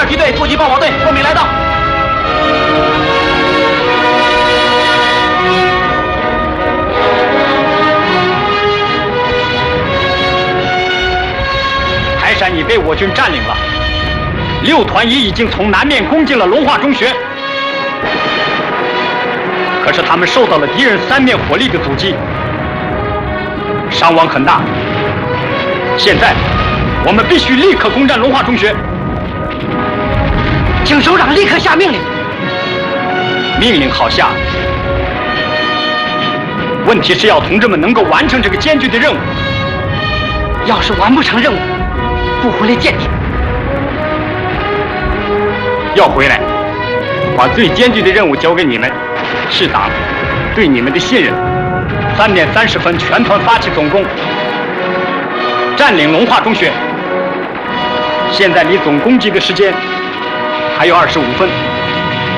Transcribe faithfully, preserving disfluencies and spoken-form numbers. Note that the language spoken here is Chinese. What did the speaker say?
击队、突击跑跑队奉命来到。台山已被我军占领了，六团也已经从南面攻进了龙华中学。可是他们受到了敌人三面火力的阻击，伤亡很大。现在我们必须立刻攻占龙华中学。请首长立刻下命令。命令好下，问题是要同志们能够完成这个艰巨的任务。要是完不成任务，不回来见你。要回来，把最艰巨的任务交给你们，是党对你们的信任。三点三十分，全团发起总攻，占领龙华中学。现在离总攻击的时间还有二十五分。